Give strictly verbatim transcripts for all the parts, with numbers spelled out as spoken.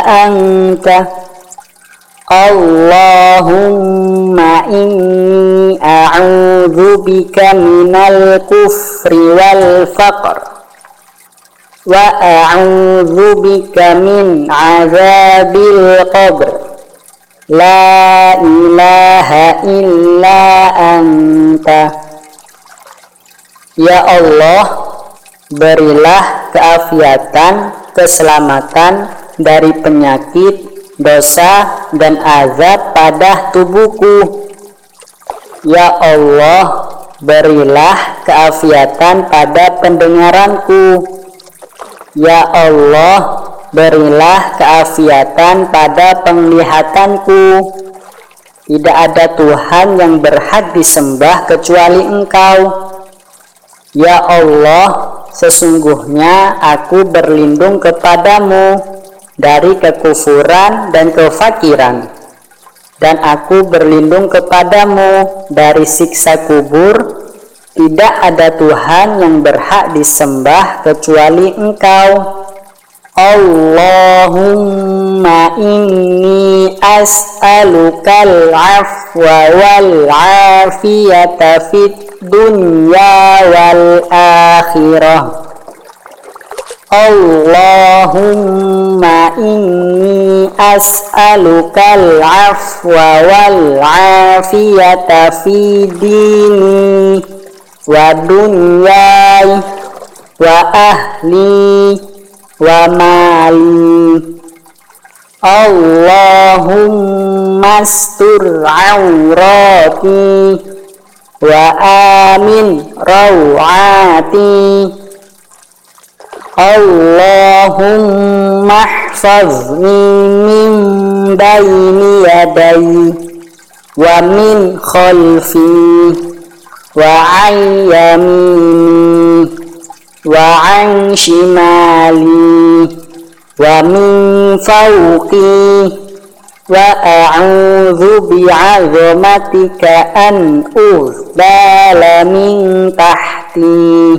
anta. Allahumma inni a'udzu bika minal kufri wal faqr wa a'udzu bika min azabil qabr. La ilaha illa anta. Ya Allah, berilah keafiatan, keselamatan dari penyakit, dosa, dan azab pada tubuhku. Ya Allah, berilah keafiatan pada pendengaranku. Ya Allah, berilah keafiatan pada penglihatanku. Tidak ada Tuhan yang berhak disembah kecuali Engkau. Ya Allah, sesungguhnya aku berlindung kepadamu dari kekufuran dan kefakiran, dan aku berlindung kepadamu dari siksa kubur. Tidak ada Tuhan yang berhak disembah kecuali Engkau. Allahumma inni as'alukal afwa wal afiyata fid dunya wal akhirah. Allahumma inni as'alukal afwa wal afiyata fi dini wa dunyai wa ahli wa mali. Allahumma astur aurati wa amin rawati. Allahumma ihfazni min bayni yadayi wa min khalfi wa an yamini wa an shimali wa min fawqi wa a'udzu bi'azmatika an uzdala min tahti.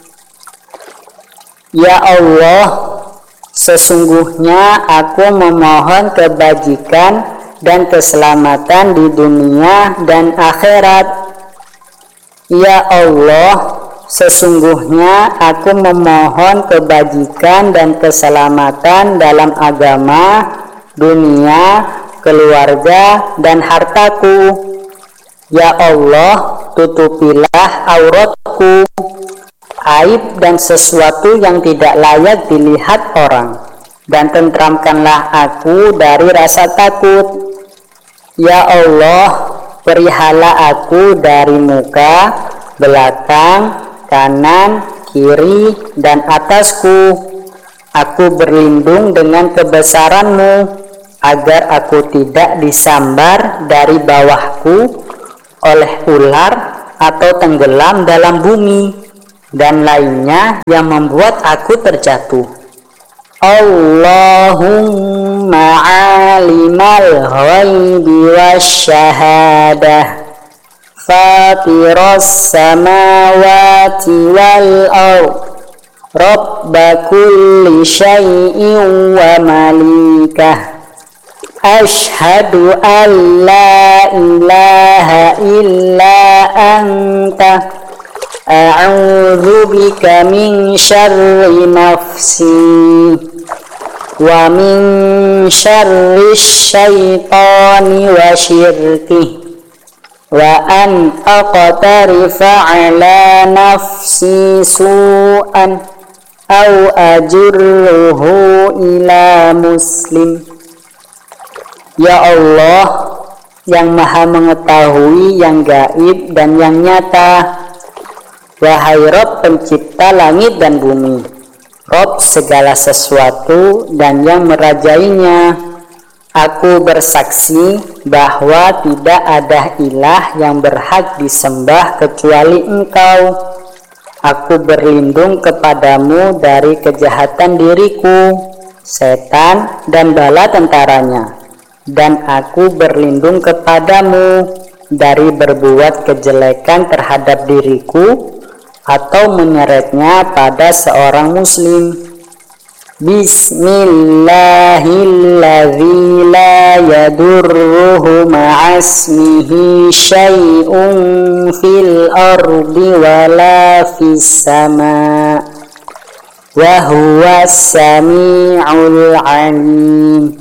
Ya Allah, sesungguhnya aku memohon kebajikan dan keselamatan di dunia dan akhirat. Ya Allah, sesungguhnya aku memohon kebajikan dan keselamatan dalam agama, dunia, keluarga, dan hartaku. Ya Allah, tutupilah auratku, aib dan sesuatu yang tidak layak dilihat orang, dan tentramkanlah aku dari rasa takut. Ya Allah, perihala aku dari muka, belakang, kanan, kiri, dan atasku. Aku berlindung dengan kebesaran-Mu, agar aku tidak disambar dari bawahku oleh ular atau tenggelam dalam bumi, dan lainnya yang membuat aku terjatuh. Allahumma alimal ghaibi wasyahadah, fatiras samawati wal ardh, rabba kulli syai'in wa malikah, ashhadu an la ilaha illa anta, a'udzu bika min syarri nafsi wa min syarri syaitani wa syirkih, wa an aqtarifa ala nafsi su'an au ajurruhu ila muslim. Ya Allah, yang maha mengetahui yang gaib dan yang nyata, wahai Rabb pencipta langit dan bumi, Rabb segala sesuatu dan yang merajainya, aku bersaksi bahwa tidak ada ilah yang berhak disembah kecuali Engkau. Aku berlindung kepadamu dari kejahatan diriku, setan, dan bala tentaranya, dan aku berlindung kepadamu dari berbuat kejelekan terhadap diriku atau menyeretnya pada seorang muslim. Bismillahilladzi la yadurruhu ma'asmihi syai'un fil ardi wala fis sama' wa huwas sami'ul alim.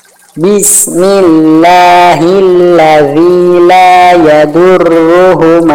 Bismillahilladzi la yadurruhu